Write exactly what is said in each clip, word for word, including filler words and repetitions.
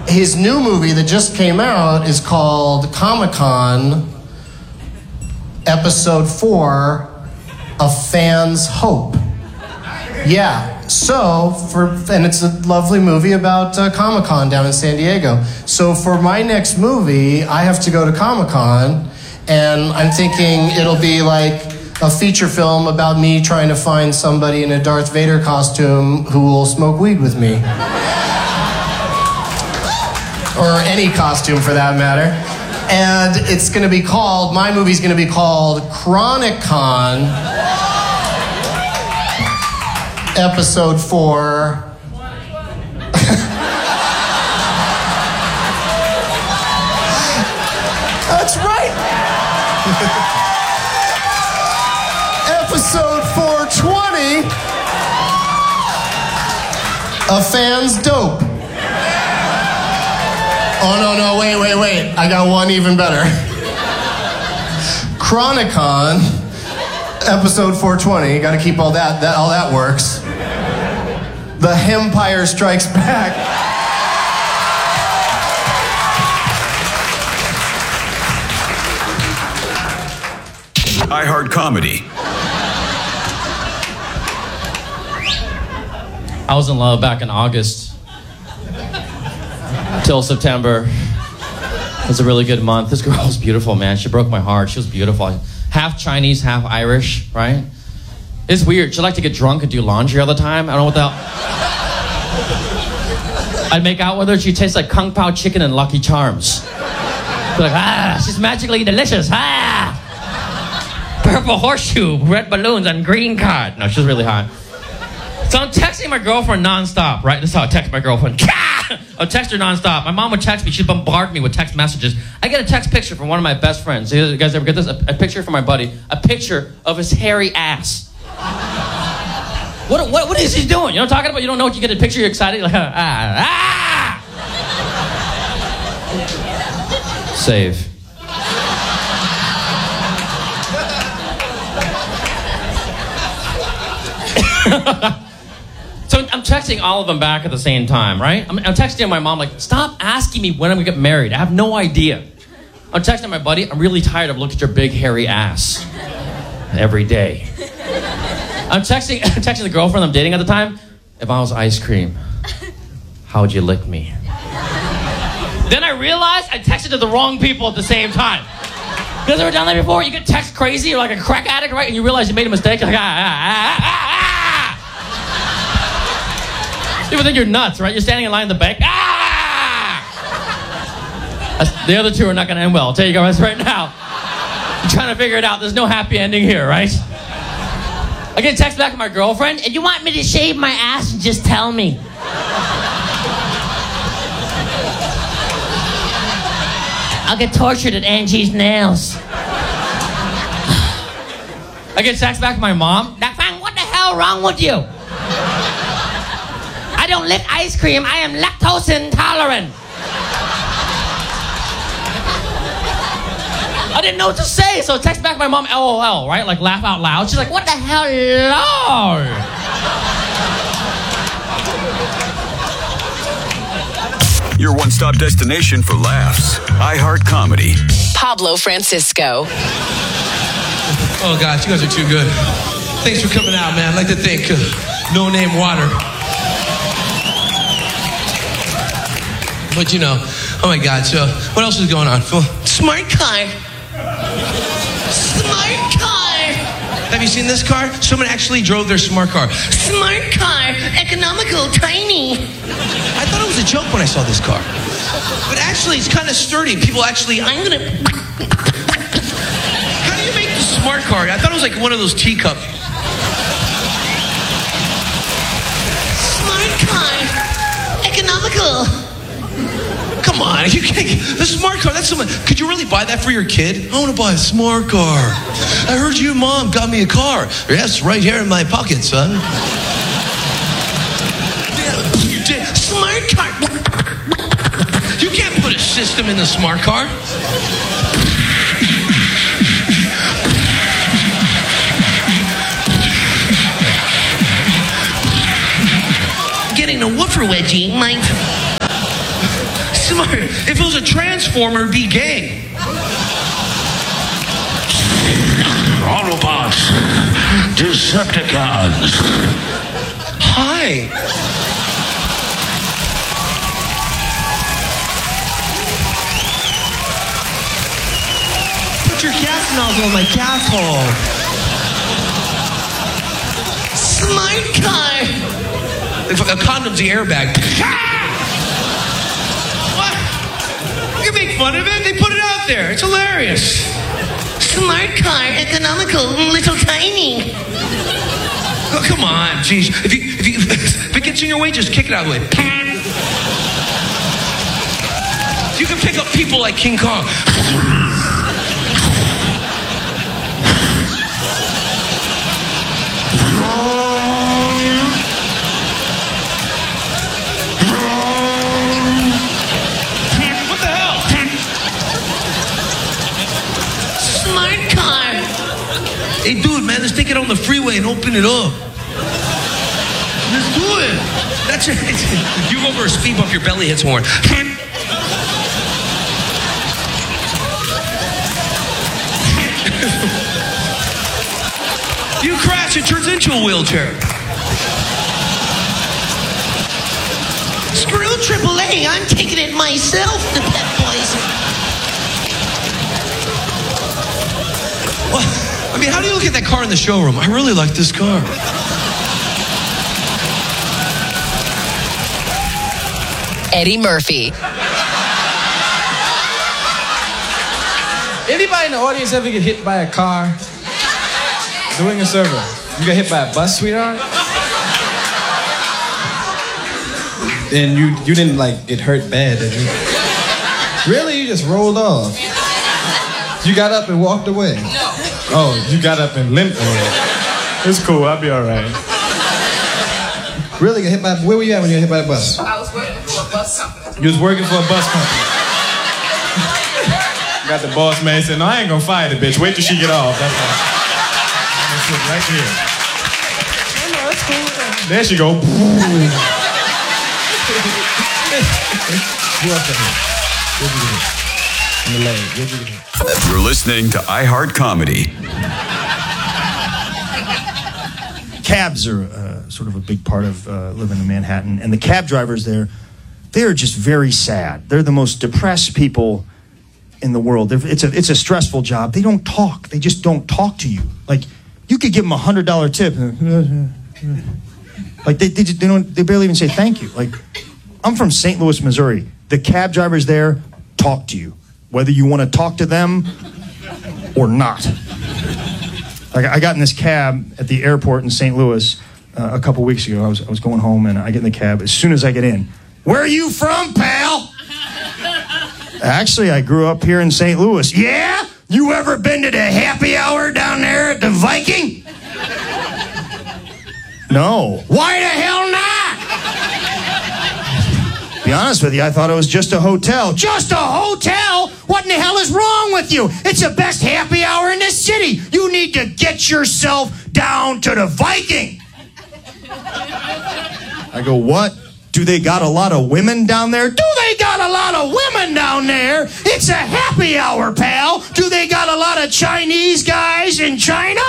his new movie that just came out is called Comic-Con Episode four, A Fan's Hope. Yeah, so, for and it's a lovely movie about uh, Comic-Con down in San Diego. So for my next movie, I have to go to Comic-Con, and I'm thinking it'll be like a feature film about me trying to find somebody in a Darth Vader costume who will smoke weed with me. Or any costume for that matter. And it's going to be called, my movie's going to be called Chronic-Con Episode four. That's right. Episode four twenty. A Fan's Dope. Oh, no, no, wait, wait, wait. I got one even better. Chronicon, episode four twenty. Got to keep all that, that, all that works. The Hempire Strikes Back. iHeart Comedy. I was in love back in August. Till September. It was a really good month. This girl was beautiful, man. She broke my heart. She was beautiful. Half Chinese, half Irish, right? It's weird. She liked to get drunk and do laundry all the time. I don't know what the hell. I'd make out with her. She tastes like Kung Pao chicken and Lucky Charms. Be like, ah, she's magically delicious. Ah! Purple horseshoe, red balloons, and green card. No, she was really hot. So I'm texting my girlfriend nonstop, right? This is how I text my girlfriend. I'll text her nonstop. My mom would text me. She'd bombard me with text messages. I get a text picture from one of my best friends. You guys ever get this? A, a picture from my buddy. A picture of his hairy ass. What, what, what is he doing? You know what I'm talking about? You don't know what you get a picture, you're excited. You're like, ah, ah! Save. So I'm texting all of them back at the same time, right? I'm, I'm texting my mom like, stop asking me when I'm gonna get married. I have no idea. I'm texting my buddy, I'm really tired of looking at your big hairy ass every day. I'm texting, I'm texting the girlfriend I'm dating at the time, if I was ice cream, how would you lick me? Then I realized I texted to the wrong people at the same time. You guys ever done that before? You get text crazy, you're like a crack addict, right? And you realize you made a mistake, you're like, ah, ah, ah, ah, ah. People think you're nuts, right? You're standing in line at the bank. Ah! That's, the other two are not going to end well. I'll tell you guys right now. You're trying to figure it out. There's no happy ending here, right? I get a text back from my girlfriend. And you want me to shave my ass and just tell me? I'll get tortured at Angie's Nails. I get a text back from my mom. Dafang, what the hell wrong with you? I don't lick ice cream. I am lactose intolerant. I didn't know what to say, so I text back my mom, L O L, right? Like, laugh out loud. She's like, what the hell, Lord? Your one-stop destination for laughs. iHeart Comedy. Pablo Francisco. Oh, gosh, you guys are too good. Thanks for coming out, man. I'd like to thank uh, No Name Water. But, you know, oh, my God. So, what else is going on? Well, smart car. Smart car. Have you seen this car? Someone actually drove their smart car. Smart car. Economical, tiny. I thought it was a joke when I saw this car. But actually, it's kind of sturdy. People actually, I'm going to... How do you make the smart car? I thought it was like one of those teacups. Smart car. Economical. Come on, you can't, the smart car, that's someone, could you really buy that for your kid? I want to buy a smart car. I heard you, Mom, got me a car. Yes, right here in my pocket, son. Smart car. You can't put a system in the smart car. Getting a woofer wedgie, my... Smart. If it was a transformer, it'd be gay. Autobots, Decepticons. Hi. Put your gas nozzle in my gas hole. Smart car. If a condom's the airbag. What? You can make fun of it. They put it out there. It's hilarious. Smart car, economical, little tiny. Oh, come on, jeez. If you if you if it gets in your way, just kick it out of the way. You can pick up people like King Kong. What the hell? Smart car. Hey, dude, man, let's take it on the freeway and open it up. Let's do it. That's it. You go over a speed bump, your belly hits more. You crash, it turns into a wheelchair. Screw triple A, I'm taking it myself to Pet Boys. Well, I mean, how do you look at that car in the showroom? I really like this car. Eddie Murphy. Anybody in the audience ever get hit by a car? Doing a server. You got hit by a bus, sweetheart? And you you didn't like get hurt bad, did you? Really? You just rolled off. You got up and walked away. No. Oh, you got up and limped away. It's cool, I'll be alright. Really got hit by where were you at when you got hit by a bus? I was working for a bus company. You was working for a bus company. Got the boss man saying, no, I ain't gonna fire the bitch. Wait till she get off. That's all. I'm gonna sit right here. I know, that's cool. There she go. Who else got hit? Where'd you get hit? In the leg. Where'd you get hit? You're listening to iHeart Comedy. Cabs are uh, sort of a big part of uh, living in Manhattan, and the cab drivers there, they are just very sad. They're the most depressed people in the world. They're, it's a it's a stressful job. They don't talk. They just don't talk to you. Like you could give them a hundred dollar tip, like they they, just, they don't they barely even say thank you. Like I'm from Saint Louis, Missouri. The cab drivers there talk to you, whether you want to talk to them or not. Like I got in this cab at the airport in Saint Louis uh, a couple weeks ago. I was I was going home and I get in the cab. As soon as I get in, where are you from, pal? Actually, I grew up here in Saint Louis. Yeah? You ever been to the happy hour down there at the Viking? No. Why the hell not? To be honest with you, I thought it was just a hotel. Just a hotel? What in the hell is wrong with you? It's the best happy hour in the city. You need to get yourself down to the Viking. I go, what? Do they got a lot of women down there? Do they got a lot of women down there? It's a happy hour, pal. Do they got a lot of Chinese guys in China?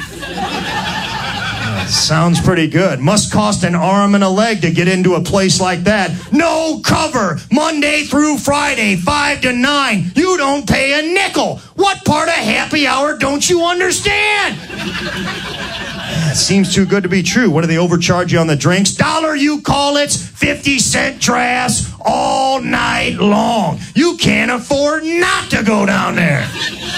Uh, sounds pretty good. Must cost an arm and a leg to get into a place like that. No cover. Monday through Friday, five to nine. You don't pay a nickel. What part of happy hour don't you understand? It seems too good to be true. What do they overcharge you on the drinks? Dollar you call it, fifty cent drafts all night long. You can't afford not to go down there.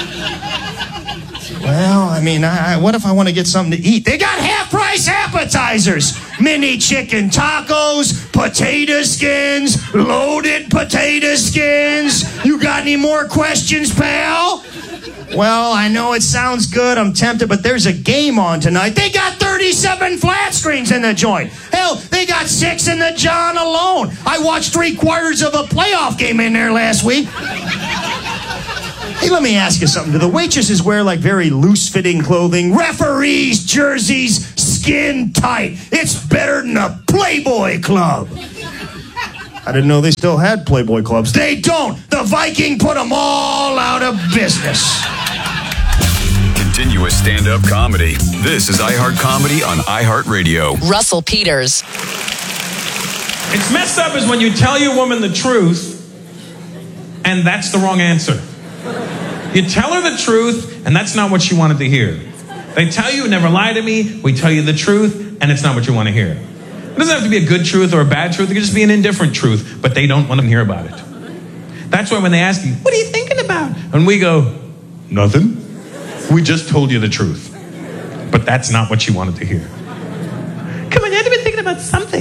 Well, I mean, I, what if I want to get something to eat? They got half-price appetizers. Mini chicken tacos, potato skins, loaded potato skins. You got any more questions, pal? Well, I know it sounds good. I'm tempted, but there's a game on tonight. They got thirty-seven flat screens in the joint. Hell, they got six in the John alone. I watched three quarters of a playoff game in there last week. Hey, let me ask you something. Do the waitresses wear like very loose-fitting clothing? Referees' jerseys, skin tight. It's better than a Playboy Club. I didn't know they still had Playboy clubs. They don't. The Viking put them all out of business. Continuous stand-up comedy. This is iHeart Comedy on iHeartRadio. Russell Peters. It's messed up is when you tell your woman the truth and that's the wrong answer. You tell her the truth and that's not what she wanted to hear. They tell you, never lie to me, we tell you the truth, and it's not what you want to hear. It doesn't have to be a good truth or a bad truth. It can just be an indifferent truth, but they don't want to hear about it. That's why when they ask you, what are you thinking about? And we go, nothing. We just told you the truth. But that's not what you wanted to hear. Come on, you had to be thinking about something.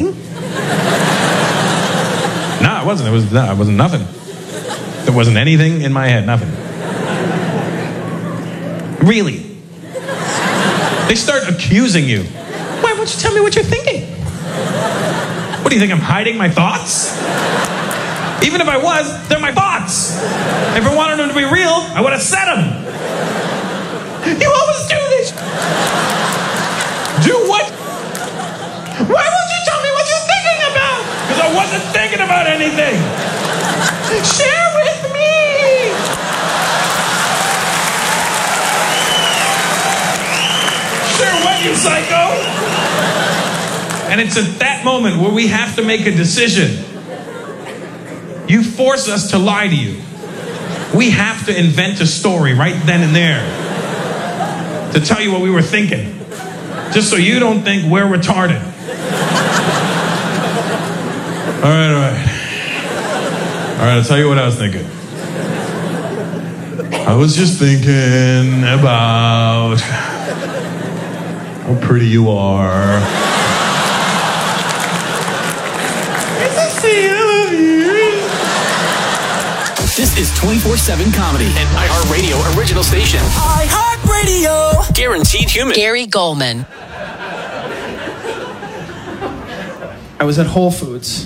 No, it wasn't. It was, no, it wasn't nothing. There wasn't anything in my head, nothing. Really. They start accusing you. Why won't you tell me what you're thinking? What do you think, I'm hiding my thoughts? Even if I was, they're my thoughts. If I wanted them to be real, I would have said them. You always do this. Do what? Why won't you tell me what you're thinking about? Because I wasn't thinking about anything. Share with me. Share what, you psycho? And it's at that moment where we have to make a decision. You force us to lie to you. We have to invent a story right then and there to tell you what we were thinking, just so you don't think we're retarded. All right, all right. All right, I'll tell you what I was thinking. I was just thinking about how pretty you are. This is twenty-four seven Comedy, an iHeartRadio original station. iHeartRadio. Guaranteed human. Gary Goldman. I was at Whole Foods.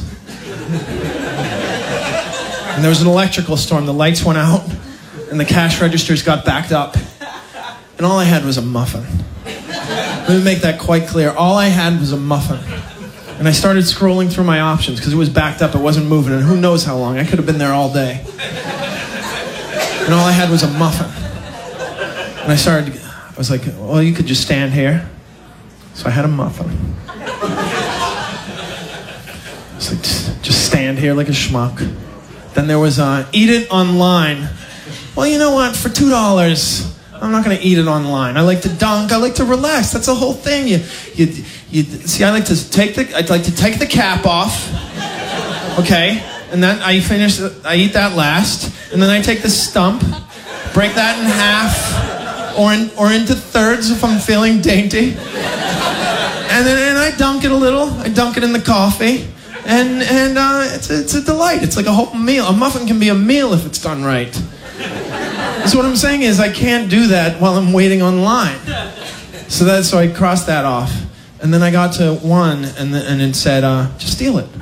And there was an electrical storm. The lights went out, and the cash registers got backed up. And all I had was a muffin. Let me make that quite clear. All I had was a muffin. And I started scrolling through my options because it was backed up, it wasn't moving, and who knows how long. I could have been there all day. And all I had was a muffin. And I started, I was like, well, you could just stand here. So I had a muffin. I was like, just, just stand here like a schmuck. Then there was, uh, eat it online. Well, you know what, for two dollars, I'm not going to eat it online. I like to dunk. I like to relax. That's the whole thing. You, you, you see. I like to take the. I'd like to take the cap off. Okay, and then I finish. I eat that last, and then I take the stump, break that in half, or in, or into thirds if I'm feeling dainty, and then and I dunk it a little. I dunk it in the coffee, and and uh, it's it's a delight. It's like a whole meal. A muffin can be a meal if it's done right. So what I'm saying is I can't do that while I'm waiting online. So that so I crossed that off. And then I got to one and the, and it said, uh, just steal it.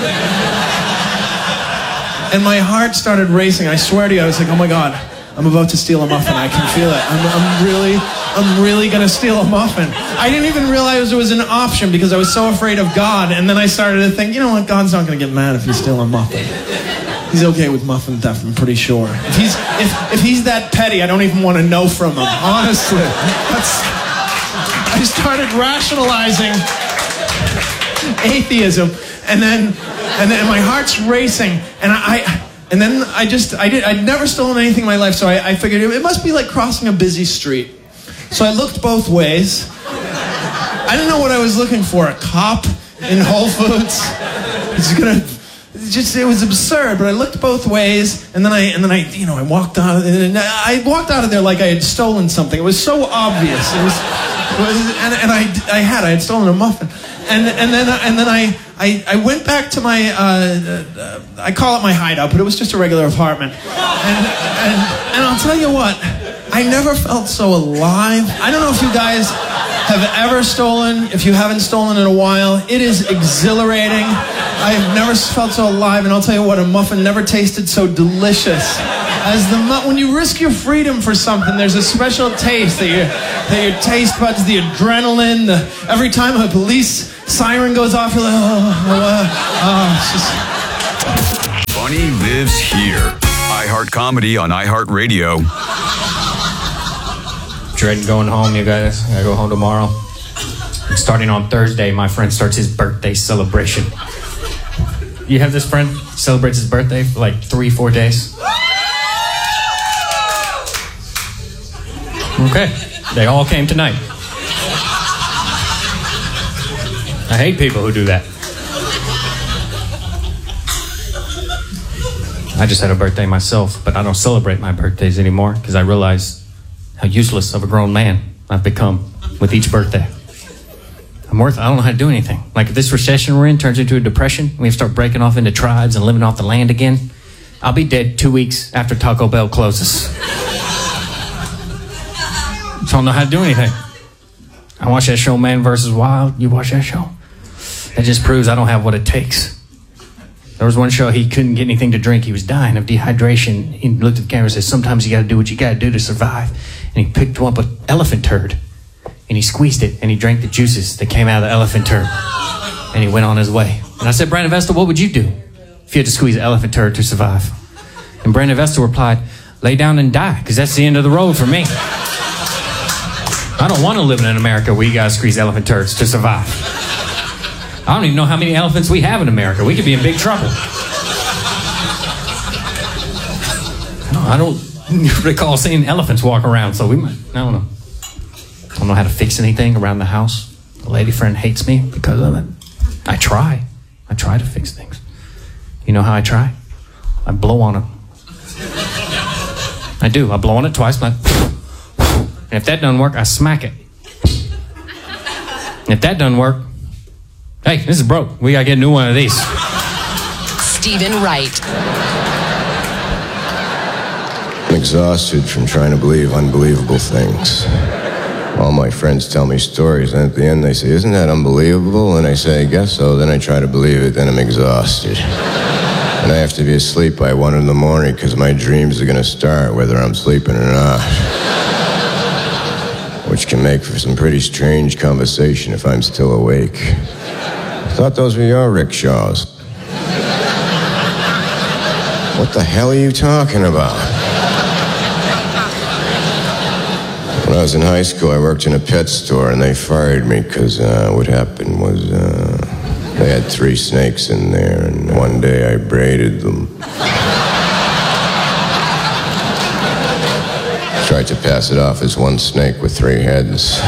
And my heart started racing. I swear to you, I was like, oh my God, I'm about to steal a muffin. I can feel it. I'm, I'm really, I'm really going to steal a muffin. I didn't even realize it was an option because I was so afraid of God. And then I started to think, you know what, God's not going to get mad if you steal a muffin. He's okay with muffin theft, I'm pretty sure. If he's if, if he's that petty, I don't even want to know from him. Honestly, that's. I started rationalizing atheism, and then and then my heart's racing, and I, I and then I just I did I'd never stolen anything in my life, so I, I figured it must be like crossing a busy street. So I looked both ways. I didn't know what I was looking for. A cop in Whole Foods. It's gonna. It just it was absurd, but I looked both ways, and then I and then I you know I walked out of and I walked out of there like I had stolen something. It was so obvious. It was, it was and, and I I had I had stolen a muffin, and and then and then I I, I went back to my uh, uh, I call it my hideout, but it was just a regular apartment, and and and I'll tell you what, I never felt so alive. I don't know if you guys have ever stolen. If you haven't stolen in a while, it is exhilarating. I've never felt so alive, and I'll tell you what, a muffin never tasted so delicious as the mu- when you risk your freedom for something. There's a special taste that your that your taste buds, the adrenaline. The, every time a police siren goes off, you're like, oh, oh, oh, oh it's just Funny lives here. iHeart Comedy on iHeartRadio. Dreading going home, you guys. I gotta go home tomorrow. Starting on Thursday, my friend starts his birthday celebration. You have this friend celebrates his birthday for like three, four days? Okay, they all came tonight. I hate people who do that. I just had a birthday myself, but I don't celebrate my birthdays anymore because I realize how useless of a grown man I've become with each birthday. I'm worth, I don't know how to do anything. Like if this recession we're in turns into a depression, we have to start breaking off into tribes and living off the land again, I'll be dead two weeks after Taco Bell closes. So I don't know how to do anything. I watch that show, Man versus. Wild. You watch that show? That just proves I don't have what it takes. There was one show he couldn't get anything to drink. He was dying of dehydration. He looked at the camera and said, sometimes you got to do what you got to do to survive. And he picked up an elephant turd and he squeezed it and he drank the juices that came out of the elephant turd. And he went on his way. And I said, Brandon Vestal, what would you do if you had to squeeze an elephant turd to survive? And Brandon Vestal replied, lay down and die, because that's the end of the road for me. I don't want to live in an America where you got to squeeze elephant turds to survive. I don't even know how many elephants we have in America. We could be in big trouble. No, I don't recall seeing elephants walk around, so we might, I don't know. I don't know how to fix anything around the house. The lady friend hates me because of it. I try. I try to fix things. You know how I try? I blow on it. I do. I blow on it twice, like, and if that doesn't work, I smack it. And if that doesn't work, hey, this is broke. We gotta get a new one of these. Stephen Wright. I'm exhausted from trying to believe unbelievable things. All my friends tell me stories, and at the end they say, isn't that unbelievable? And I say, I guess so. Then I try to believe it, then I'm exhausted. And I have to be asleep by one in the morning because my dreams are going to start whether I'm sleeping or not. Which can make for some pretty strange conversation if I'm still awake. I thought those were your rickshaws. What the hell are you talking about? When I was in high school, I worked in a pet store, and they fired me because uh, what happened was uh, they had three snakes in there, and one day I braided them. Tried to pass it off as one snake with three heads.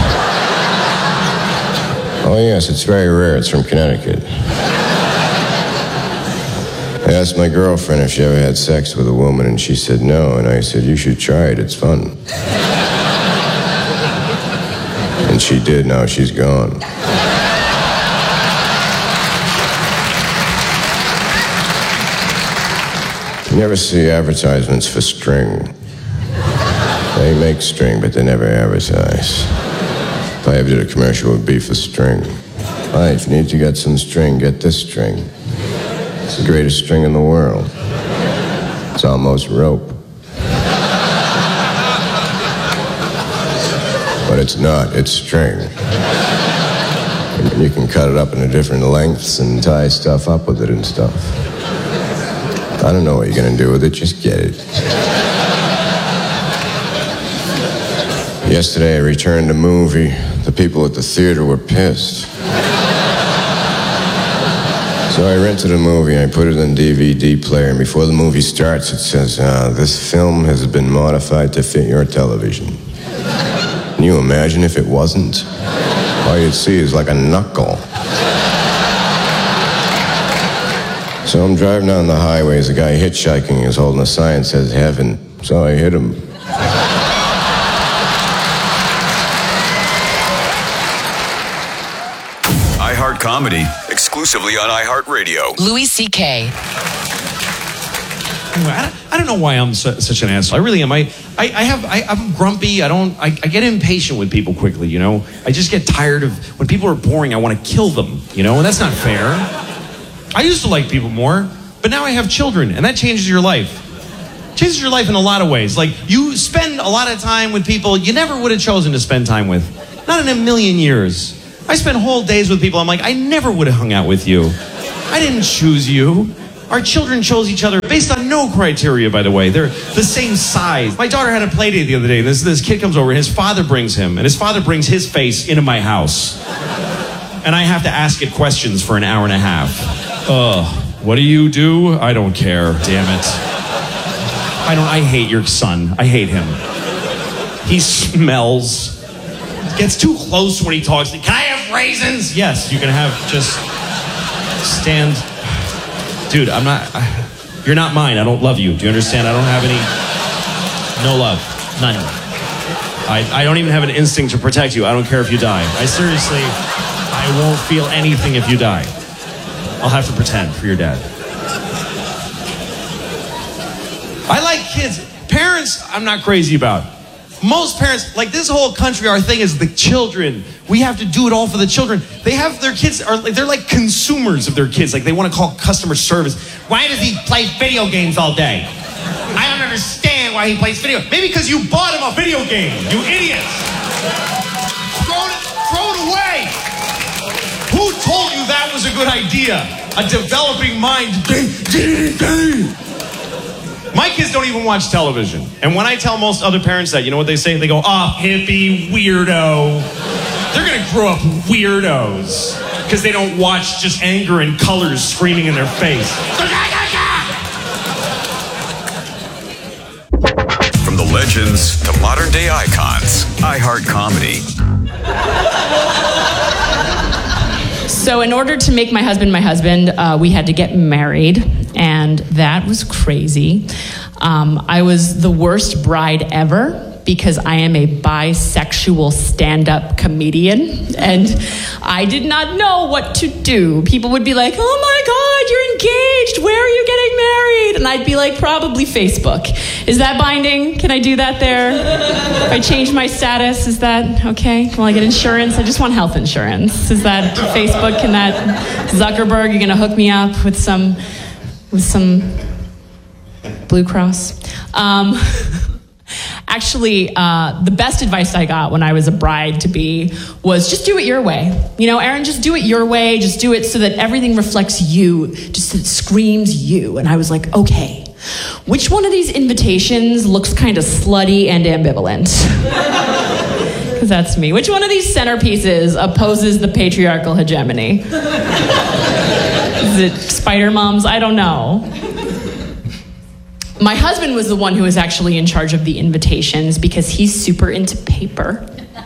Oh yes, it's very rare. It's from Connecticut. I asked my girlfriend if she ever had sex with a woman, and she said no, and I said, you should try it, it's fun. And she did, now she's gone. You never see advertisements for string. They make string, but they never advertise. If I ever did a commercial, it would be for string. Hi, if you need to get some string, get this string. It's the greatest string in the world. It's almost rope. But it's not, it's string. And you can cut it up into different lengths and tie stuff up with it and stuff. I don't know what you're gonna do with it, just get it. Yesterday I returned a movie. The people at the theater were pissed. So I rented a movie and I put it on D V D player, and before the movie starts it says, uh, this film has been modified to fit your television. Can you imagine if it wasn't? All you'd see is like a knuckle. So I'm driving down the highway, there's a guy hitchhiking, is holding a sign that says heaven. So I hit him. iHeart Comedy, exclusively on iHeartRadio. Louis C K. I don't know why I'm su- such an asshole. I really am. I, I, I have, I, I'm grumpy. I don't, I, I get impatient with people quickly, you know. I just get tired of, when people are boring, I want to kill them, you know, and that's not fair. I used to like people more, but now I have children, and that changes your life. Changes your life in a lot of ways. Like, you spend a lot of time with people you never would have chosen to spend time with. Not in a million years. I spend whole days with people I'm like, I never would have hung out with you. I didn't choose you. Our children chose each other based on no criteria, by the way. They're the same size. My daughter had a play date the other day. This, this kid comes over, and his father brings him, and his father brings his face into my house. And I have to ask it questions for an hour and a half. Ugh, what do you do? I don't care, damn it. I don't, I hate your son. I hate him. He smells. Gets too close when he talks. Can I have raisins? Yes, you can have, just stand. Dude, I'm not, you're not mine. I don't love you. Do you understand? I don't have any, no love. None. I, I don't even have an instinct to protect you. I don't care if you die. I seriously, I won't feel anything if you die. I'll have to pretend for your dad. I like kids. Parents, I'm not crazy about. Most parents, like this whole country, our thing is the children. We have to do it all for the children. They have their kids, are they're like consumers of their kids. Like they want to call customer service. Why does he play video games all day? I don't understand why he plays video. Maybe because you bought him a video game, you idiots. Throw it, throw it away. Who told you that was a good idea? A developing mind. My kids don't even watch television. And when I tell most other parents that, you know what they say? They go, oh, hippie, weirdo. They're going to grow up weirdos because they don't watch just anger and colors screaming in their face. From the legends to modern day icons, iHeart Comedy. So in order to make my husband my husband, uh, we had to get married, and that was crazy. Um, I was the worst bride ever because I am a bisexual stand-up comedian, and I did not know what to do. People would be like, oh my God, you're engaged. Where are you getting married? And I'd be like, probably Facebook. Is that binding? Can I do that there? If I change my status, is that okay? Will I get insurance? I just want health insurance. Is that Facebook? Can that, Zuckerberg, you're gonna hook me up with some, with some Blue Cross? Um, Actually, uh, the best advice I got when I was a bride-to-be was just do it your way. You know, Aaron, just do it your way. Just do it so that everything reflects you. Just so it screams you. And I was like, okay, which one of these invitations looks kind of slutty and ambivalent? Because that's me. Which one of these centerpieces opposes the patriarchal hegemony? Is it Spider Moms? I don't know. My husband was the one who was actually in charge of the invitations because he's super into paper.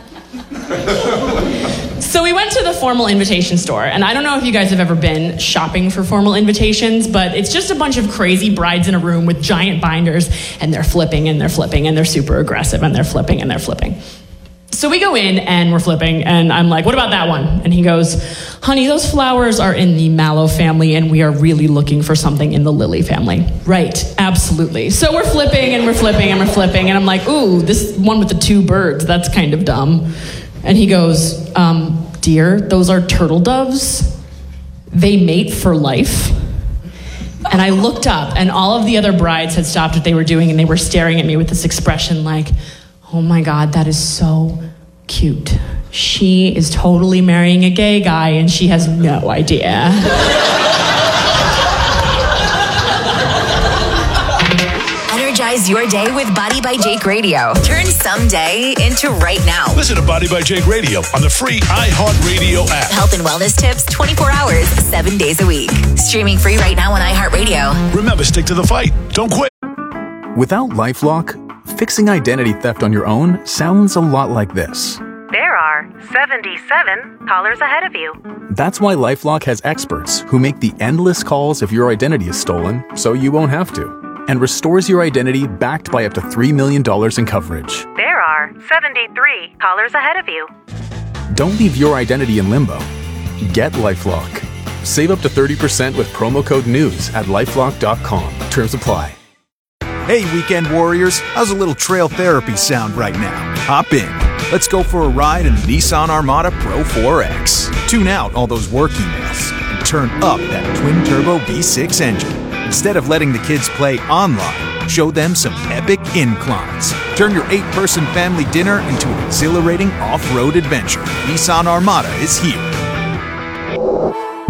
So we went to the formal invitation store, and I don't know if you guys have ever been shopping for formal invitations, but it's just a bunch of crazy brides in a room with giant binders, and they're flipping and they're flipping and they're super aggressive and they're flipping and they're flipping. So we go in and we're flipping, and I'm like, what about that one? And he goes, honey, those flowers are in the mallow family, and we are really looking for something in the lily family. Right, absolutely. So we're flipping and we're flipping and we're flipping, and I'm like, ooh, this one with the two birds, that's kind of dumb. And he goes, um, dear, those are turtle doves. They mate for life. And I looked up, and all of the other brides had stopped what they were doing, and they were staring at me with this expression like, oh my God, that is so cute. She is totally marrying a gay guy and she has no idea. Energize your day with Body by Jake Radio. Turn someday into right now. Listen to Body by Jake Radio on the free iHeartRadio app. Health and wellness tips twenty-four hours, seven days a week. Streaming free right now on iHeartRadio. Remember, stick to the fight. Don't quit. Without LifeLock, fixing identity theft on your own sounds a lot like this. There are seventy-seven callers ahead of you. That's why LifeLock has experts who make the endless calls if your identity is stolen so you won't have to, and restores your identity backed by up to three million dollars in coverage. There are seventy-three callers ahead of you. Don't leave your identity in limbo. Get LifeLock. Save up to thirty percent with promo code NEWS at lifelock dot com. Terms apply. Hey, weekend warriors, how's a little trail therapy sound right now? Hop in. Let's go for a ride in the Nissan Armada Pro four X. Tune out all those work emails and turn up that twin-turbo V six engine. Instead of letting the kids play online, show them some epic inclines. Turn your eight-person family dinner into an exhilarating off-road adventure. Nissan Armada is here.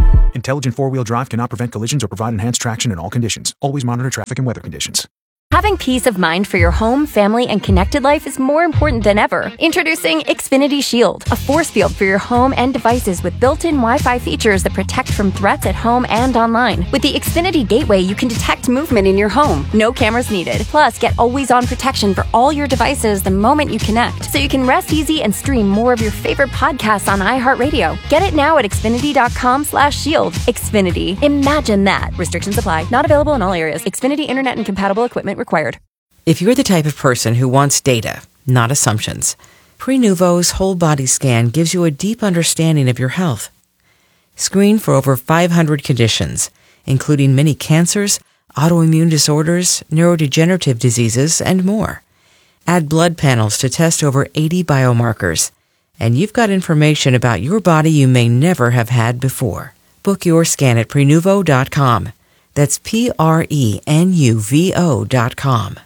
Intelligent four-wheel drive cannot prevent collisions or provide enhanced traction in all conditions. Always monitor traffic and weather conditions. Having peace of mind for your home, family, and connected life is more important than ever. Introducing Xfinity Shield, a force field for your home and devices with built-in Wi-Fi features that protect from threats at home and online. With the Xfinity Gateway, you can detect movement in your home. No cameras needed. Plus, get always-on protection for all your devices the moment you connect, so you can rest easy and stream more of your favorite podcasts on iHeartRadio. Get it now at Xfinity.com slash shield. Xfinity. Imagine that. Restrictions apply. Not available in all areas. Xfinity Internet and compatible equipment required. If you're the type of person who wants data, not assumptions, Prenuvo's whole body scan gives you a deep understanding of your health. Screen for over five hundred conditions, including many cancers, autoimmune disorders, neurodegenerative diseases, and more. Add blood panels to test over eighty biomarkers, and you've got information about your body you may never have had before. Book your scan at Prenuvo dot com. That's P R E N U V O dot com.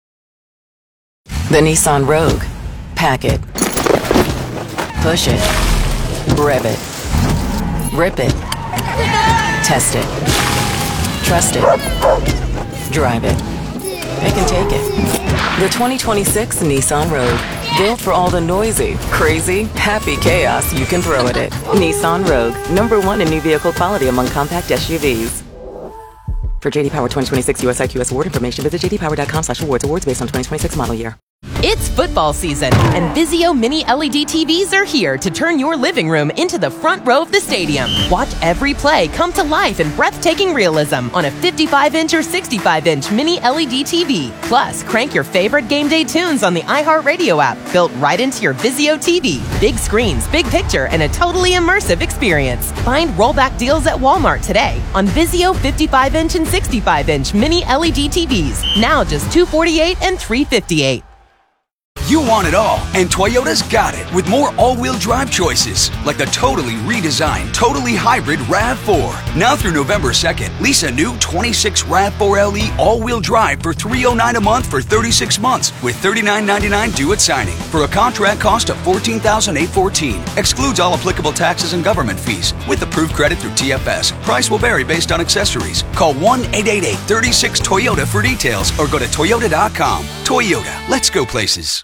The Nissan Rogue. Pack it. Push it. Rev it. Rip it. Test it. Trust it. Drive it. It can take it. The twenty twenty-six Nissan Rogue. Built for all the noisy, crazy, happy chaos you can throw at it. Nissan Rogue. Number one in new vehicle quality among compact S U Vs. For J D Power twenty twenty-six U S I Q S award information, visit j d power dot com slash awards. Awards based on twenty twenty-six model year. It's football season, and Vizio Mini L E D T Vs are here to turn your living room into the front row of the stadium. Watch every play come to life in breathtaking realism on a fifty-five inch or sixty-five inch Mini L E D T V. Plus, crank your favorite game day tunes on the iHeartRadio app, built right into your Vizio T V. Big screens, big picture, and a totally immersive experience. Find rollback deals at Walmart today on Vizio fifty-five inch and sixty-five inch Mini L E D T Vs. Now just two hundred forty-eight dollars and three hundred fifty-eight dollars. You want it all, and Toyota's got it with more all-wheel drive choices, like the totally redesigned, totally hybrid RAV four. Now through November second, lease a new twenty-six RAV four L E all-wheel drive for three hundred nine dollars a month for thirty-six months, with thirty-nine ninety-nine due at signing, for a contract cost of fourteen thousand eight hundred fourteen dollars. Excludes all applicable taxes and government fees, with approved credit through T F S. Price will vary based on accessories. Call one eight eight eight, three six, Toyota for details, or go to toyota dot com. Toyota, let's go places.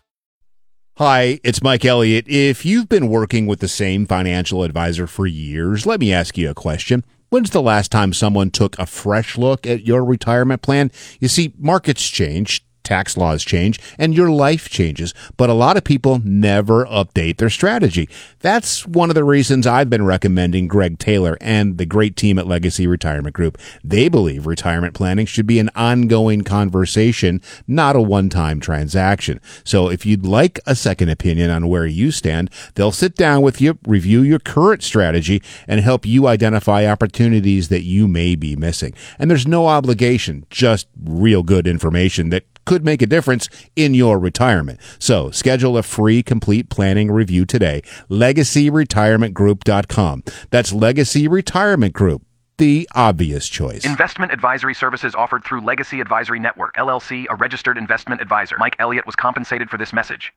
Hi, it's Mike Elliott. If you've been working with the same financial advisor for years, let me ask you a question. When's the last time someone took a fresh look at your retirement plan? You see, markets change, tax laws change, and your life changes, but a lot of people never update their strategy. That's one of the reasons I've been recommending Greg Taylor and the great team at Legacy Retirement Group. They believe retirement planning should be an ongoing conversation, not a one-time transaction. So if you'd like a second opinion on where you stand, they'll sit down with you, review your current strategy, and help you identify opportunities that you may be missing. And there's no obligation, just real good information that could make a difference in your retirement. So schedule a free complete planning review today. legacy retirement group dot com. That's Legacy Retirement Group, the obvious choice. Investment advisory services offered through Legacy Advisory Network, L L C, a registered investment advisor. Mike Elliott was compensated for this message.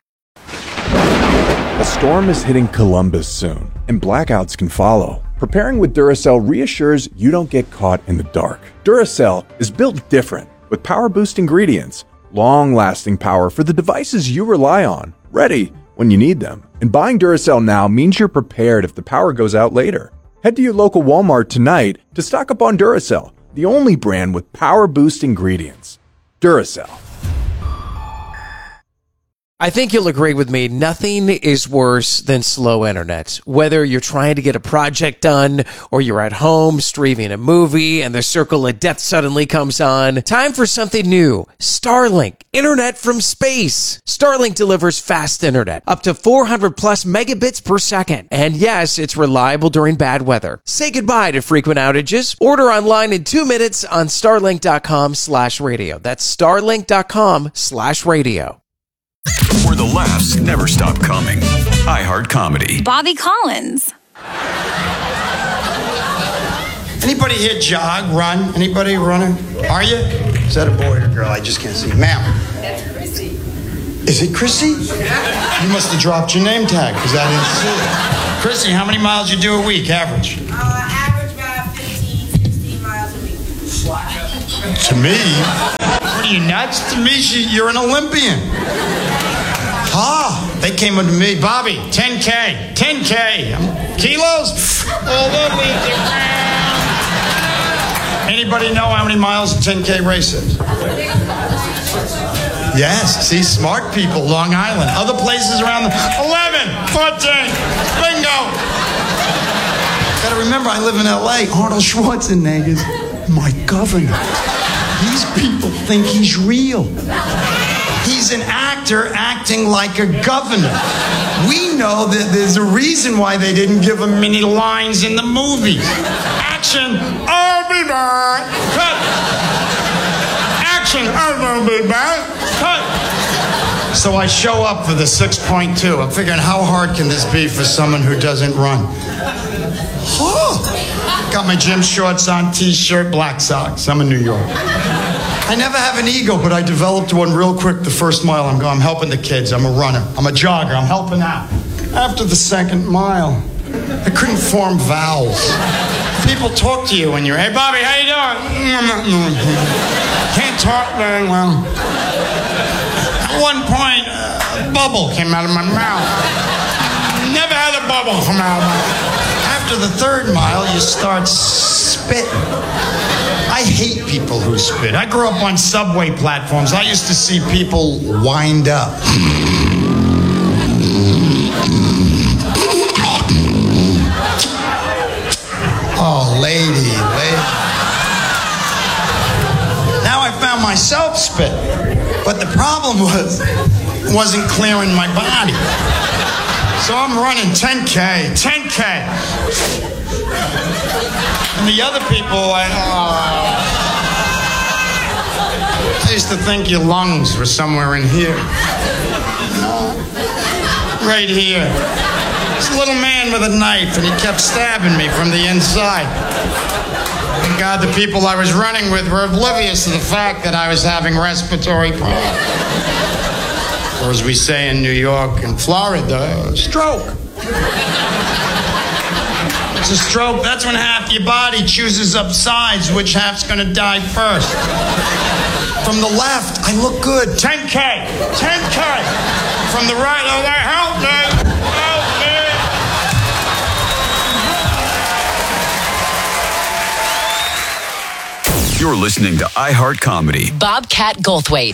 A storm is hitting Columbus soon, and blackouts can follow. Preparing with Duracell reassures you don't get caught in the dark. Duracell is built different, with power boost ingredients, long-lasting power for the devices you rely on, ready when you need them. And buying Duracell now means you're prepared if the power goes out later. Head to your local Walmart tonight to stock up on Duracell, the only brand with power boost ingredients. Duracell. I think you'll agree with me, nothing is worse than slow internet. Whether you're trying to get a project done or you're at home streaming a movie and the circle of death suddenly comes on, time for something new. Starlink, internet from space. Starlink delivers fast internet, up to four hundred plus megabits per second. And yes, it's reliable during bad weather. Say goodbye to frequent outages. Order online in two minutes on starlink dot com slash radio. That's starlink dot com slash radio. Where the laughs never stop coming. iHeart Comedy. Bobby Collins. Anybody here jog, run? Anybody running? Are you? Is that a boy or a girl? I just can't see. Ma'am. That's Chrissy. Is it Chrissy? You must have dropped your name tag because I didn't see it. Chrissy, how many miles you do a week, average? Uh, average about fifteen. To me? What are you, nuts? To me, she, you're an Olympian. Ah, they came up to me, Bobby, ten K, ten K. Kilos? All over the ground. Anybody know how many miles a ten K race is? Yes, see, smart people, Long Island. Other places around the... eleven, fourteen, bingo. Gotta remember, I live in L A. Arnold Schwarzenegger's my governor. These people think he's real. He's an actor acting like a governor. We know that there's a reason why they didn't give him many lines in the movies. Action, I'll be back. Cut. Action, I will be back. Cut. So I show up for the six point two. I'm figuring, how hard can this be for someone who doesn't run? Oh. Got my gym shorts on, t-shirt, black socks. I'm in New York. I never have an ego, but I developed one real quick the first mile. I'm going, I'm helping the kids. I'm a runner. I'm a jogger. I'm helping out. After the second mile, I couldn't form vowels. People talk to you when you're, hey, Bobby, how you doing? Can't talk very well. At one point, a bubble came out of my mouth. Never had a bubble come out of my mouth. After the third mile, you start spitting. I hate people who spit. I grew up on subway platforms. I used to see people wind up. Oh, lady, lady. Now I found myself spit. But the problem was, it wasn't clearing my body. So I'm running ten K, ten K. And the other people, I, uh, I used to think your lungs were somewhere in here. Right here. This little man with a knife, and he kept stabbing me from the inside. Thank God the people I was running with were oblivious to the fact that I was having respiratory problems. Or as we say in New York and Florida, stroke. It's a stroke. That's when half your body chooses up sides which half's going to die first. From the left, I look good. ten K. ten K. From the right, oh, they help me. Help me. You're listening to iHeart Comedy. Bobcat Goldthwait.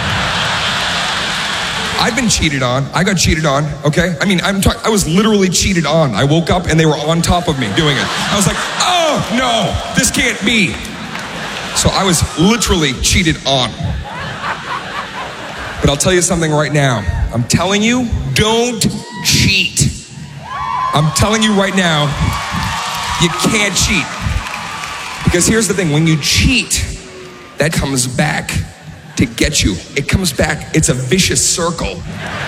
I've been cheated on. I got cheated on, okay? I mean, I'm talking, I was literally cheated on. I woke up and they were on top of me doing it. I was like, oh, no, this can't be. So I was literally cheated on. But I'll tell you something right now. I'm telling you, don't cheat. I'm telling you right now, you can't cheat. Because here's the thing, when you cheat, that comes back to get you. It comes back. It's a vicious circle.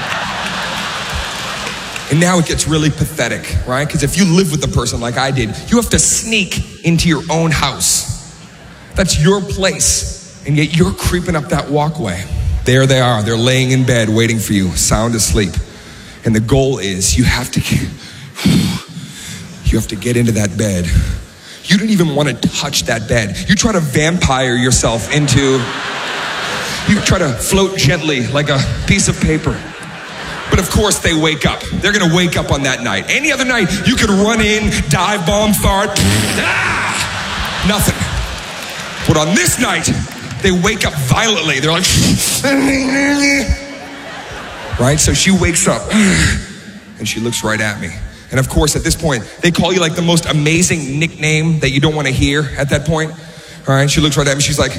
And now it gets really pathetic, right? Because if you live with a person like I did, you have to sneak into your own house. That's your place. And yet you're creeping up that walkway. There they are. They're laying in bed waiting for you, sound asleep. And the goal is you have to you have to get into that bed. You don't even want to touch that bed. You try to vampire yourself into You try to float gently like a piece of paper. But of course they wake up. They're gonna wake up on that night. Any other night, you could run in, dive bomb, fart, ah, nothing. But on this night, they wake up violently. They're like, right? So she wakes up and she looks right at me. And of course, at this point, they call you like the most amazing nickname that you don't want to hear at that point. All right, she looks right at me. She's like,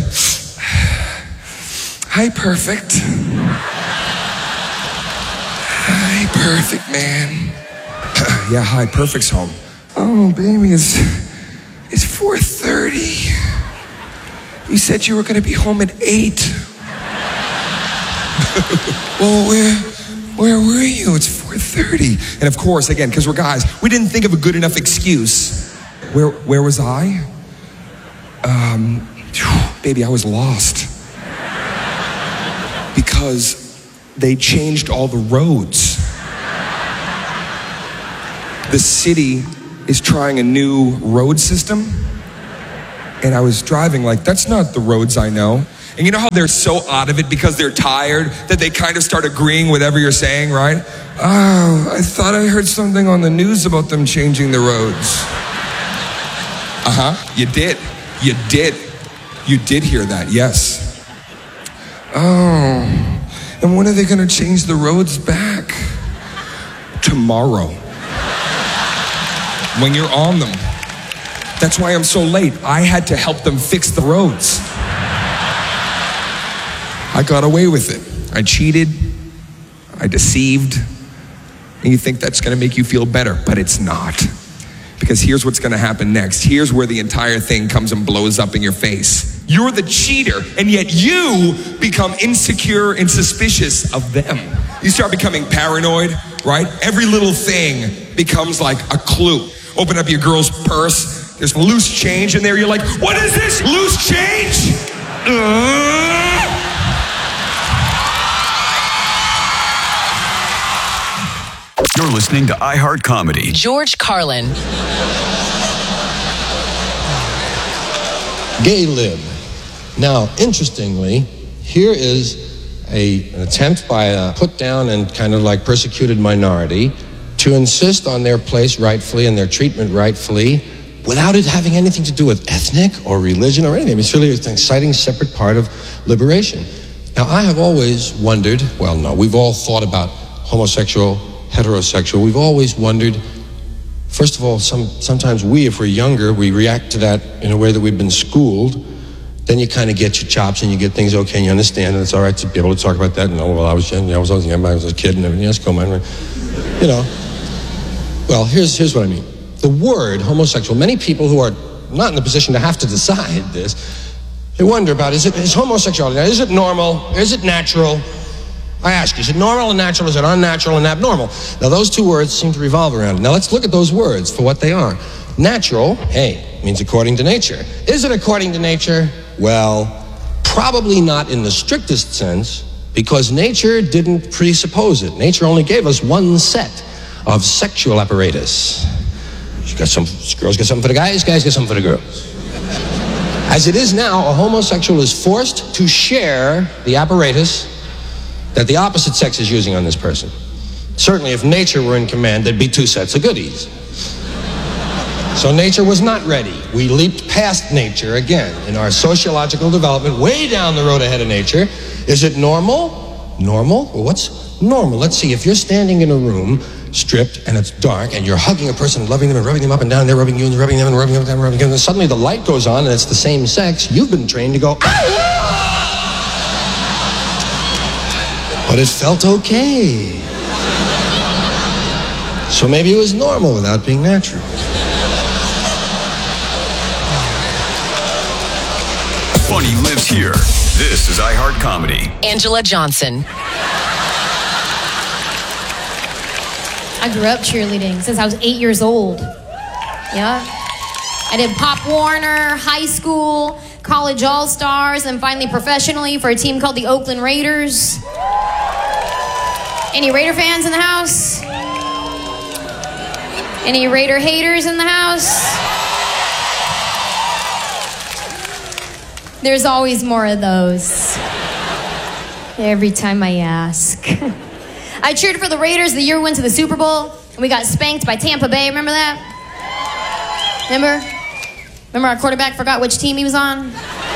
hi, perfect. Hi, perfect, man. Yeah, hi, perfect's home. Oh, baby, it's, it's four thirty. You said you were going to be home at eight. Well, where, where were you? It's four thirty. And of course, again, because we're guys, we didn't think of a good enough excuse. Where, where was I? Um, baby, I was lost. Because they changed all the roads. The city is trying a new road system, And I was driving like, that's not the roads I know. And you know how they're so out of it because they're tired that they kind of start agreeing with whatever you're saying, right? Oh, I thought I heard something on the news about them changing the roads. Uh-huh, you did. You did. You did hear that, yes. Oh, and when are they gonna change the roads back? Tomorrow. When you're on them. That's why I'm so late. I had to help them fix the roads. I got away with it. I cheated. I deceived. And you think that's gonna make you feel better, but it's not. Because here's what's gonna happen next. Here's where the entire thing comes and blows up in your face. You're the cheater, and yet you become insecure and suspicious of them. You start becoming paranoid, right? Every little thing becomes like a clue. Open up your girl's purse, there's loose change in there. You're like, what is this? Loose change? Uh... You're listening to iHeart Comedy. George Carlin. Gay lib. Now, interestingly, here is a, an attempt by a put down and kind of like persecuted minority to insist on their place rightfully and their treatment rightfully without it having anything to do with ethnic or religion or anything. It's really an exciting separate part of liberation. Now, I have always wondered, well, no, we've all thought about homosexual, heterosexual. We've always wondered, first of all, some, sometimes we, if we're younger, we react to that in a way that we've been schooled. Then you kind of get your chops and you get things okay and you understand, and it's all right to be able to talk about that. And oh, well, I was young, I was, I was, I was a kid and everything else, go man. You know. Well, here's, here's what I mean. The word homosexual, many people who are not in the position to have to decide this, they wonder about, is it is homosexuality, is it normal, is it natural? I ask you, is it normal and natural, is it unnatural and abnormal? Now those two words seem to revolve around it. Now let's look at those words for what they are. Natural, hey, means according to nature. Is it according to nature? Well, probably not in the strictest sense, because nature didn't presuppose it. Nature only gave us one set of sexual apparatus. She got some, girls get something for the guys, guys get something for the girls. As it is now, a homosexual is forced to share the apparatus that the opposite sex is using on this person. Certainly, if nature were in command, there'd be two sets of goodies. So nature was not ready. We leaped past nature again in our sociological development, way down the road ahead of nature. Is it normal? Normal? Well, what's normal? Let's see, if you're standing in a room, stripped, and it's dark, and you're hugging a person and loving them and rubbing them up and down, and they're rubbing you and rubbing them and rubbing them and rubbing them, and suddenly the light goes on and it's the same sex, you've been trained to go, ah! But it felt okay. So maybe it was normal without being natural. Funny lives here. This is iHeart Comedy. Angela Johnson. I grew up cheerleading since I was eight years old. Yeah. I did Pop Warner, high school, college all-stars, and finally professionally for a team called the Oakland Raiders. Any Raider fans in the house? Any Raider haters in the house? There's always more of those. Every time I ask. I cheered for the Raiders the year we went to the Super Bowl, and we got spanked by Tampa Bay. Remember that? Remember? Remember our quarterback forgot which team he was on?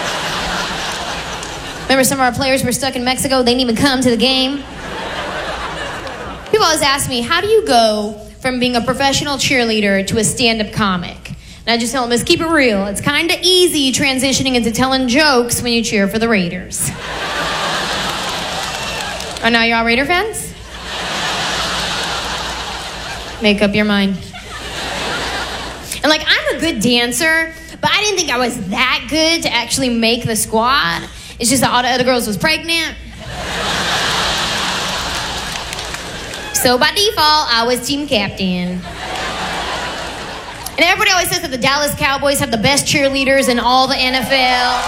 Remember some of our players were stuck in Mexico? They didn't even come to the game. People always ask me, how do you go from being a professional cheerleader to a stand-up comic? And I just tell them, let's keep it real. It's kind of easy transitioning into telling jokes when you cheer for the Raiders. Oh, now you're all Raider fans? Make up your mind. And like, I'm a good dancer, but I didn't think I was that good to actually make the squad. It's just that all the other girls was pregnant. So by default, I was team captain. And everybody always says that the Dallas Cowboys have the best cheerleaders in all the N F L.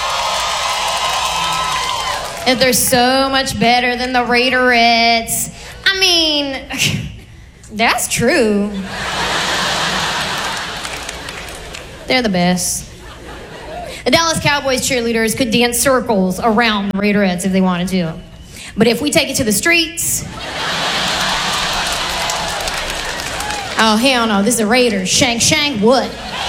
That they're so much better than the Raiderettes. I mean, that's true. They're the best. The Dallas Cowboys cheerleaders could dance circles around the Raiderettes if they wanted to. But if we take it to the streets... Oh, hell no, this is a Raiders. Shank, shank, what?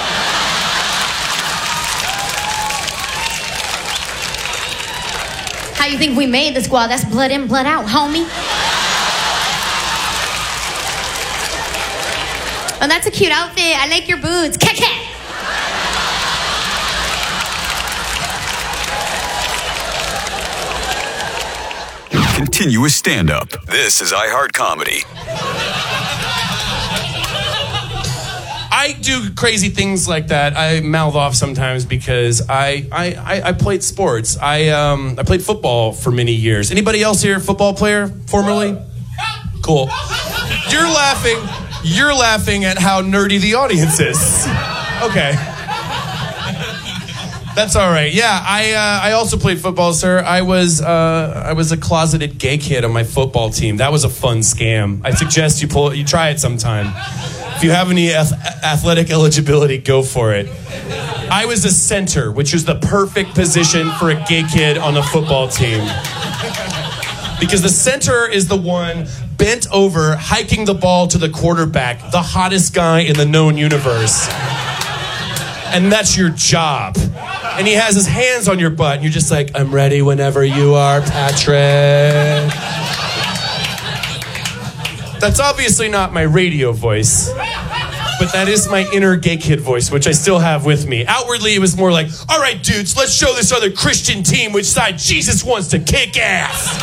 How you think we made the squad? That's blood in, blood out, homie. Oh, that's a cute outfit. I like your boots. Cat cat. Continuous stand-up. This is iHeart Comedy. I do crazy things like that. I mouth off sometimes because I I, I, I played sports. I um I played football for many years. Anybody else here football player formerly? Cool. You're laughing. You're laughing at how nerdy the audience is. Okay. That's all right. Yeah, I uh, I also played football, sir. I was uh, I was a closeted gay kid on my football team. That was a fun scam. I suggest you pull you try it sometime. If you have any ath- athletic eligibility, go for it. I was a center, which is the perfect position for a gay kid on a football team. Because the center is the one bent over, hiking the ball to the quarterback, the hottest guy in the known universe. And that's your job. And he has his hands on your butt, and you're just like, I'm ready whenever you are, Patrick. That's obviously not my radio voice, but that is my inner gay kid voice, which I still have with me. Outwardly, it was more like, all right, dudes, let's show this other Christian team which side Jesus wants to kick ass.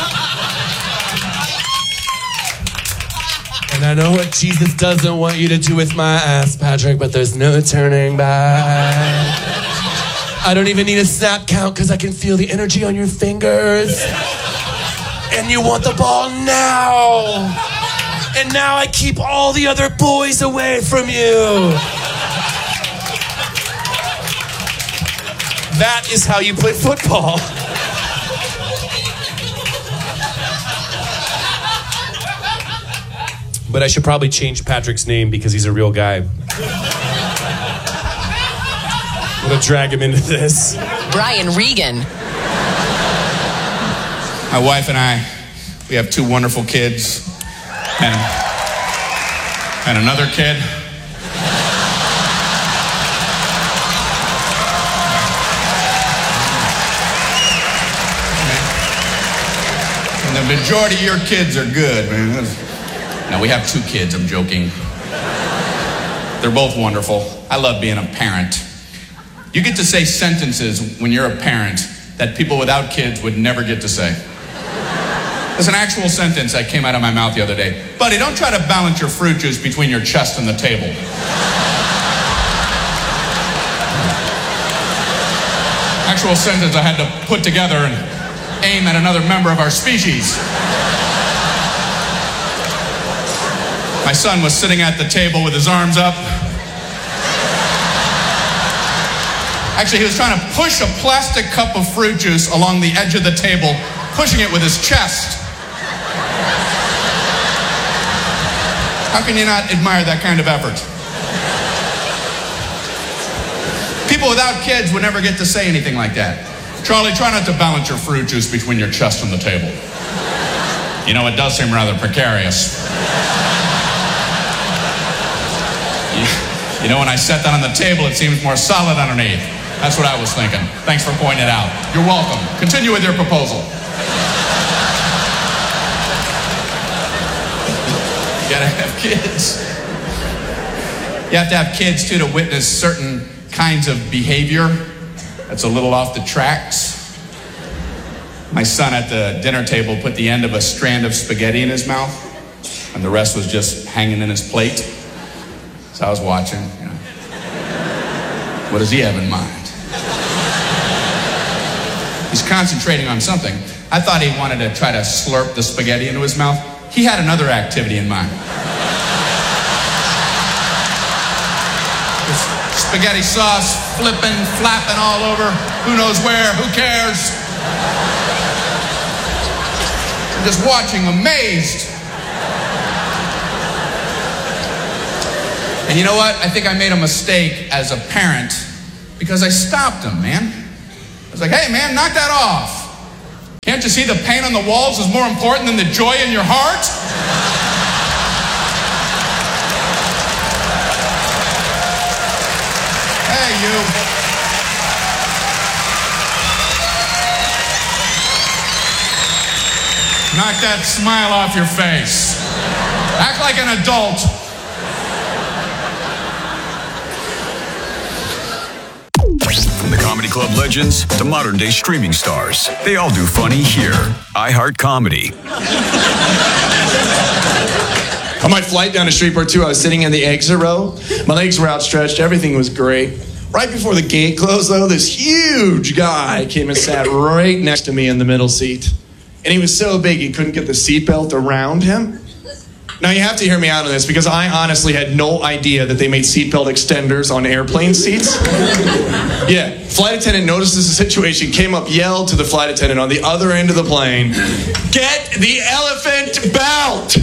And I know what Jesus doesn't want you to do with my ass, Patrick, but there's no turning back. I don't even need a snap count because I can feel the energy on your fingers. And you want the ball now. And now I keep all the other boys away from you. That is how you play football. But I should probably change Patrick's name because he's a real guy. I'm gonna drag him into this. Brian Regan. My wife and I, we have two wonderful kids. And, and another kid. And the majority of your kids are good, man. Now, we have two kids, I'm joking. They're both wonderful. I love being a parent. You get to say sentences when you're a parent that people without kids would never get to say. There's an actual sentence that came out of my mouth the other day. Buddy, don't try to balance your fruit juice between your chest and the table. Actual sentence I had to put together and aim at another member of our species. My son was sitting at the table with his arms up. Actually, he was trying to push a plastic cup of fruit juice along the edge of the table, pushing it with his chest. How can you not admire that kind of effort? People without kids would never get to say anything like that. Charlie, try not to balance your fruit juice between your chest and the table. You know, it does seem rather precarious. You, you know, when I set that on the table, it seems more solid underneath. That's what I was thinking. Thanks for pointing it out. You're welcome. Continue with your proposal. You gotta have kids. You have to have kids, too, to witness certain kinds of behavior that's a little off the tracks. My son at the dinner table put the end of a strand of spaghetti in his mouth, and the rest was just hanging in his plate. So I was watching, you know. What does he have in mind? He's concentrating on something. I thought he wanted to try to slurp the spaghetti into his mouth. He had another activity in mind. Spaghetti sauce flipping, flapping all over. Who knows where? Who cares? I'm just watching, amazed. And you know what? I think I made a mistake as a parent because I stopped him, man. I was like, hey, man, knock that off. Can't you see the paint on the walls is more important than the joy in your heart? Hey, you. Knock that smile off your face. Act like an adult. From the Comedy Club legends to modern day streaming stars, they all do funny here. iHeart Comedy. On my flight down to Shreveport two, I was sitting in the exit row. My legs were outstretched. Everything was great. Right before the gate closed, though, this huge guy came and sat right next to me in the middle seat. And he was so big he couldn't get the seatbelt around him. Now, you have to hear me out on this because I honestly had no idea that they made seatbelt extenders on airplane seats. Yeah, flight attendant notices the situation, came up, yelled to the flight attendant on the other end of the plane, "Get the elephant belt!"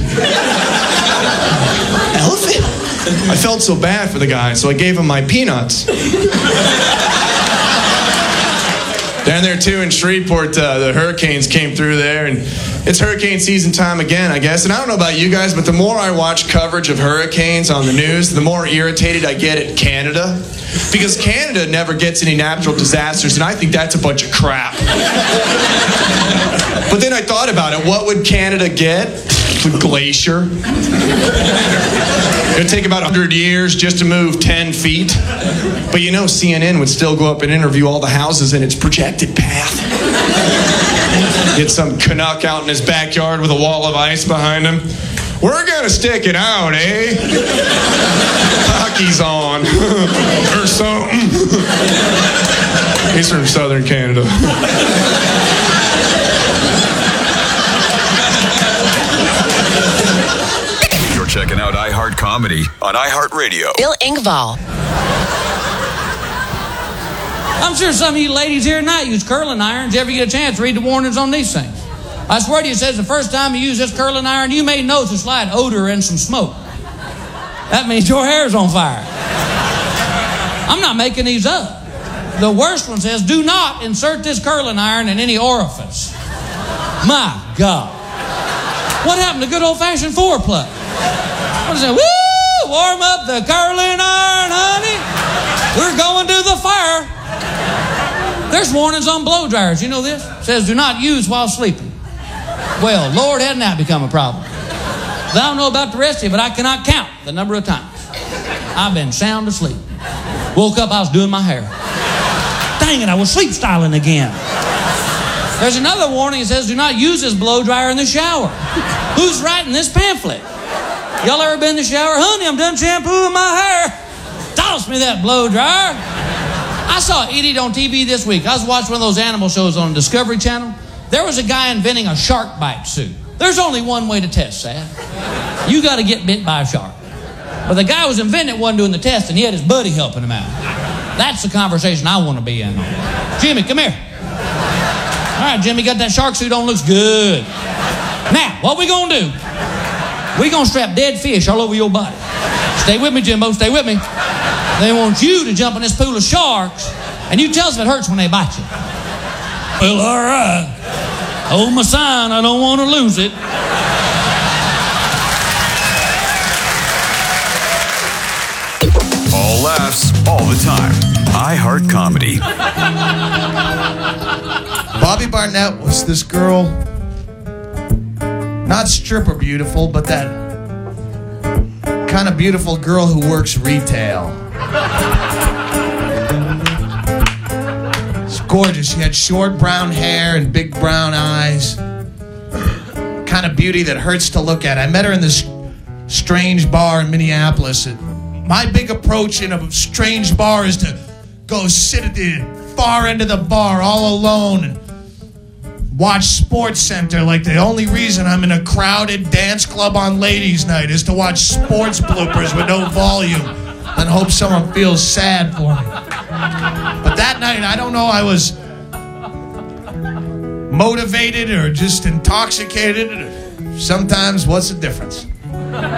Elephant? I felt so bad for the guy, so I gave him my peanuts. Down there, too, in Shreveport, uh, the hurricanes came through there, and it's hurricane season time again, I guess. And I don't know about you guys, but the more I watch coverage of hurricanes on the news, the more irritated I get at Canada. Because Canada never gets any natural disasters, and I think that's a bunch of crap. But then I thought about it. What would Canada get? A glacier. It'd take about one hundred years just to move ten feet. But you know, C N N would still go up and interview all the houses in its projected path. Get some Canuck out in his backyard with a wall of ice behind him. We're gonna stick it out, eh? Hockey's on. Or something. He's from southern Canada. You're checking out iHeart Comedy on iHeartRadio. Bill Engvall. I'm sure some of you ladies here tonight use curling irons. You ever get a chance, read the warnings on these things. I swear to you, it says the first time you use this curling iron, you may notice a slight odor and some smoke. That means your hair's on fire. I'm not making these up. The worst one says, do not insert this curling iron in any orifice. My God. What happened to good old-fashioned foreplay? What is it? Woo! Warm up the curling iron, honey. We're going to the fire. There's warnings on blow dryers. You know this? It says, do not use while sleeping. Well, Lord, hadn't that become a problem? I don't know about the rest of you, but I cannot count the number of times I've been sound asleep. Woke up, I was doing my hair. Dang it, I was sleep styling again. There's another warning that says, do not use this blow dryer in the shower. Who's writing this pamphlet? Y'all ever been in the shower? Honey, I'm done shampooing my hair. Toss me that blow dryer. I saw an idiot on T V this week. I was watching one of those animal shows on Discovery Channel. There was a guy inventing a shark bite suit. There's only one way to test that. You got to get bit by a shark. But the guy who was inventing it wasn't doing the test, and he had his buddy helping him out. That's the conversation I want to be in. Jimmy, come here. All right, Jimmy, got that shark suit on. Looks good. Now, what we going to do? We going to strap dead fish all over your body. Stay with me, Jimbo. Stay with me. They want you to jump in this pool of sharks, and you tell us if it hurts when they bite you. Well, all right. Hold my sign. I don't want to lose it. All laughs, all the time. iHeart Comedy. Bobby Barnett was this girl, not stripper beautiful, but that kind of beautiful girl who works retail. It's gorgeous. She had short brown hair and big brown eyes. Kind of beauty that hurts to look at. I met her in this strange bar in Minneapolis. My big approach in a strange bar is to go sit at the far end of the bar all alone and watch Sports Center like the only reason I'm in a crowded dance club on ladies' night is to watch sports bloopers with no volume and hope someone feels sad for me. But that night, I don't know, I was motivated or just intoxicated. Sometimes, what's the difference?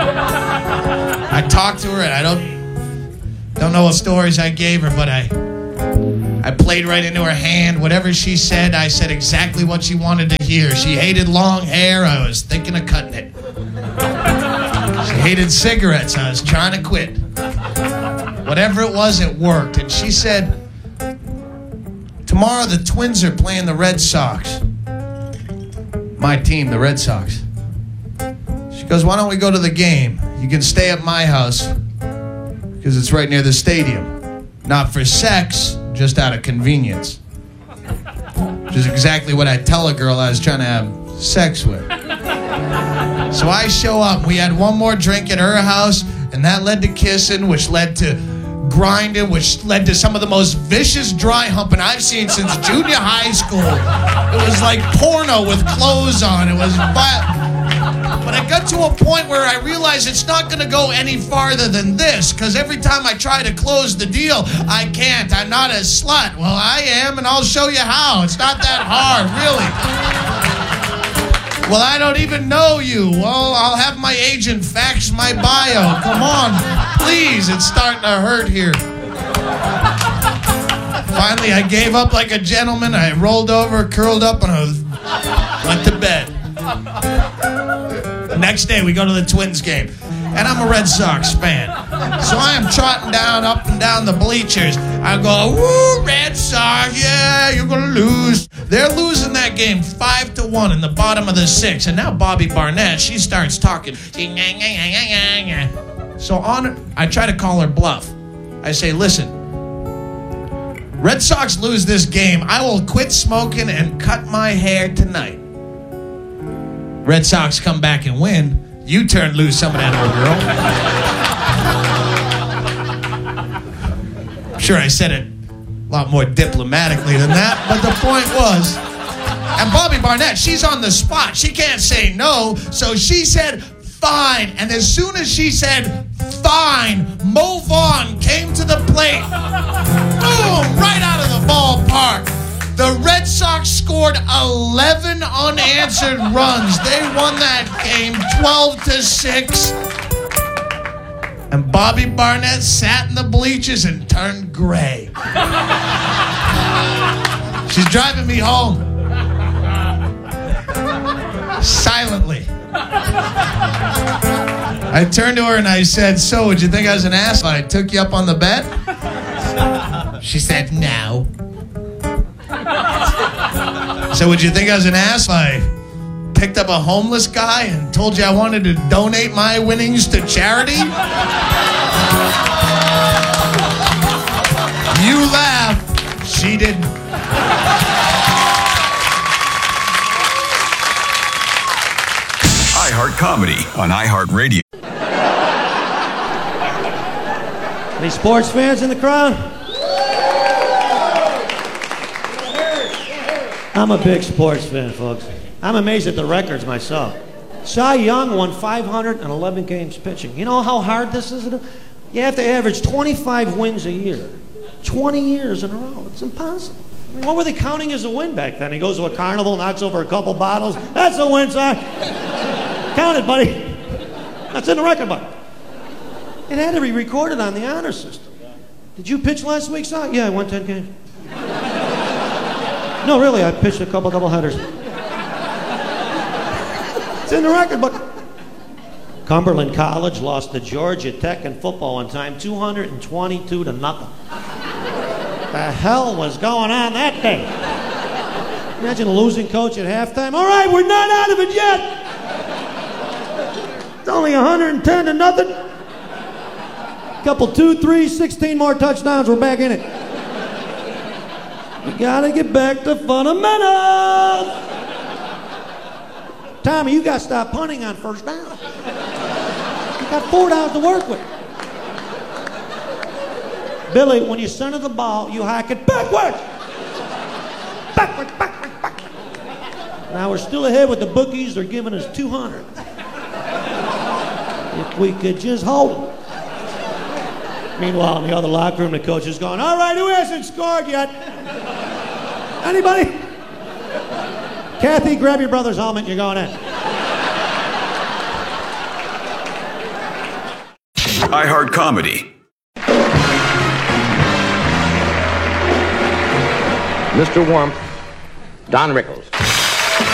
I talked to her, and I don't don't know what stories I gave her, but I I played right into her hand. Whatever she said, I said exactly what she wanted to hear. She hated long hair. I was thinking of cutting it. She hated cigarettes. I was trying to quit. Whatever it was, it worked. And she said, tomorrow the Twins are playing the Red Sox. My team, the Red Sox. She goes, why don't we go to the game? You can stay at my house because it's right near the stadium. Not for sex, just out of convenience. Which is exactly what I tell a girl I was trying to have sex with. So I show up. We had one more drink at her house, and that led to kissing, which led to grinding, which led to some of the most vicious dry humping I've seen since junior high school. It was like porno with clothes on. It was vi- But I got to a point where I realized it's not going to go any farther than this, because every time I try to close the deal, I can't. I'm not a slut. Well, I am, and I'll show you how. It's not that hard, really. Well, I don't even know you. Well, I'll have my agent fax my bio. Come on, please. It's starting to hurt here. Finally, I gave up like a gentleman. I rolled over, curled up, and I went to bed. The next day, we go to the Twins game. And I'm a Red Sox fan. So I am trotting down, up and down the bleachers. I go, woo, Red Sox, yeah, you're going to lose. They're losing that game five to one in the bottom of the sixth. And now Bobby Barnett, she starts talking. So on, I try to call her bluff. I say, listen, Red Sox lose this game, I will quit smoking and cut my hair tonight. Red Sox come back and win. You turn loose some of that old girl. I'm sure I said it a lot more diplomatically than that, but the point was, and Bobby Barnett, she's on the spot. She can't say no, so she said, fine. And as soon as she said, fine, Mo Vaughn came to the plate. Boom, right out of the ballpark. The Red Sox scored eleven unanswered runs. They won that game twelve to six. And Bobby Barnett sat in the bleachers and turned gray. She's driving me home. Silently. I turned to her and I said, so, would you think I was an ass if I took you up on the bet? She said, no. So would you think I was an ass if I picked up a homeless guy and told you I wanted to donate my winnings to charity? You laughed. She didn't. iHeart Comedy on iHeartRadio. Any sports fans in the crowd? I'm a big sports fan, folks. I'm amazed at the records myself. Cy Young won five hundred eleven games pitching. You know how hard this is? You have to average twenty-five wins a year. twenty years in a row. It's impossible. I mean, what were they counting as a win back then? He goes to a carnival, knocks over a couple bottles. That's a win, Cy. Count it, buddy. That's in the record book. It had to be recorded on the honor system. Did you pitch last week, Cy? Yeah, I won ten games. No, really, I pitched a couple double headers. It's in the record book. Cumberland College lost to Georgia Tech in football one time, two hundred twenty-two to nothing. The hell was going on that day? Imagine a losing coach at halftime. All right, we're not out of it yet. It's only one hundred ten to nothing. Couple two, three, sixteen more touchdowns. We're back in it. We gotta get back to fundamentals. Tommy, you gotta stop punting on first down. You got four downs to work with. Billy, when you center the ball, you hike it backwards. Backwards, backwards, backwards. Now we're still ahead with the bookies. They're giving us two hundred. If we could just hold them. Meanwhile, in the other locker room, the coach is going, all right, who hasn't scored yet? Anybody? Kathy, grab your brother's helmet. You're going in. iHeart Comedy. Mister Warmth, Don Rickles.